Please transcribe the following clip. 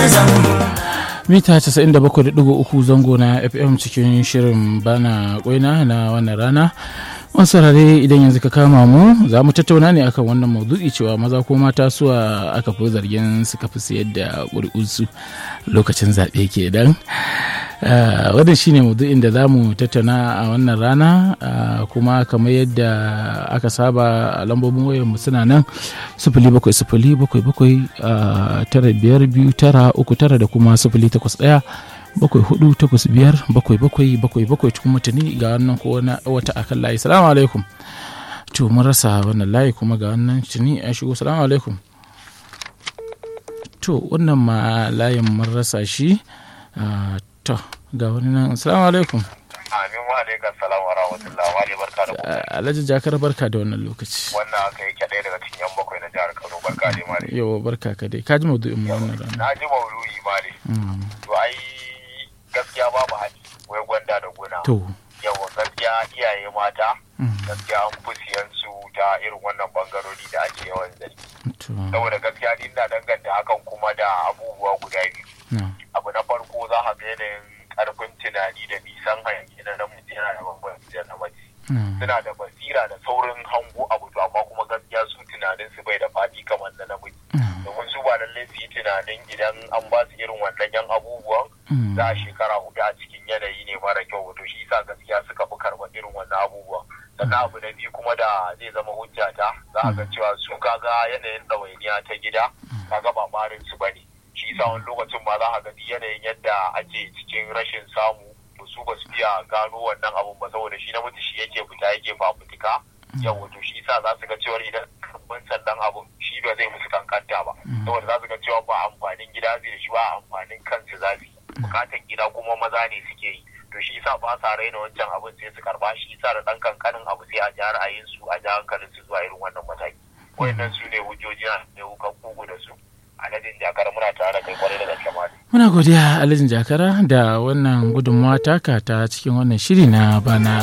mita 97.3 zango na FM cikin shirin bana kwaina na wannan rana. Wani sarare idan yanzu ka kama mu za mu tattauna ne akan wannan maudu'i cewa maza ko mata suwa aka fi zargin suka fi sayar da ƙuri'unsu lokacin zaɓe kenan. Wannan shine maudu'in da za mu tattauna a wannan rana, kuma kamar yadda aka saba lambobin wayar mu suna nan 0707-952-939 da kuma 081-7485-7777 cikin mutane ga wannan ko wata akan layi. Salamu alaikum. To mun rasa wannan layi kuma ga wannan tuni a shigo. Salamu alaikum. To wannan ma layin mun rasa shi. To ga wani nan. Assalamu alaikum. Amin wa alaikum salam wa rahmatullahi wa barka da ku. Alhaji Jakar barka da wannan lokaci. Wannan aka yake ɗaya daga cikin yan bakwai na jihar Kano. Barka dai mare. Yawa barka ka dai. Ka ji maudu'in mu wannan rana. Na ji maudu'i mare. To ai gaskiya babu haɗi wai gwanda da gona. To yawa gaskiya iyaye mata gaskiya an fi siyan su ta irin wannan bangarori da ake yawan zargi. Saboda gaskiya din da danganta hakan kuma da abubuwa guda biyu. Abu na farko za a ga yanayin karfin tunani da nisan hanki na namiji yana da bambanci da na mace. Suna da basira da saurin hango abu to amma kuma gaskiya su tunanin su bai da faɗi kamar na namiji. Domin su ba lallai su yi tunanin idan an ba su irin wannan yan abubuwan za a shekara 4 a cikin yanayi ne mara kyau, to shi yasa gaskiya suka fi karɓar irin wannan abubuwan. Sannan abu na biyu kuma da zai zama hujjata za a ga cewa su kaga yanayin ɗawainiya ta gida kaga ba barin su bane. Shi yasa wani lokacin ma za a ga yanayin yadda ake cikin rashin samu to su ba su iya gano wannan abun ba, saboda shi namiji shi yake fita yake fafutuka. Yawa to shi yasa za su ga cewa idan karɓar sandan abun shi ba zai musu kankanta ba, saboda za su ga cewa ba amfanin gida zai da shi ba, amfanin kansu za su yi. Bukatan gida kuma maza ne suke yi, to shi yasa ba sa raina wancan abin sai su karba. Shi yasa da dan kankanin abu sai a ji ra'ayin su, a ji hankalin su zuwa irin wannan mataki. Wayannan su ne hujjoji da kuka kugu da su. Alhajin Jakara muna tare da kai kwarai da gaske ma. Muna godiya Alhajin Jakara da wannan gudunmawa taka ta cikin wannan shiri na bana